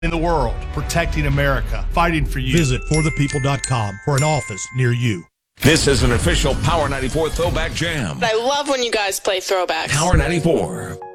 in the world, protecting America, fighting for you. Visit forthepeople.com for an office near you. This is an official Power 94 Throwback Jam. I love when you guys play throwbacks. Power 94.